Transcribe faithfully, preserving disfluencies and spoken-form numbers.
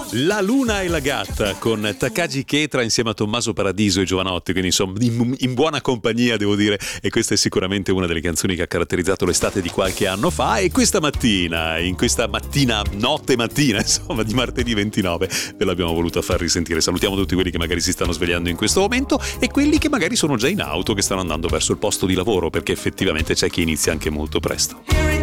La Luna e la Gatta con Takagi Ketra insieme a Tommaso Paradiso e Giovanotti, quindi insomma in, in buona compagnia devo dire, e questa è sicuramente una delle canzoni che ha caratterizzato l'estate di qualche anno fa. E questa mattina, in questa mattina, notte mattina insomma di martedì ventinove, ve l'abbiamo voluta far risentire. Salutiamo tutti quelli che magari si stanno svegliando in questo momento e quelli che magari sono già in auto, che stanno andando verso il posto di lavoro, perché effettivamente c'è chi inizia anche molto presto.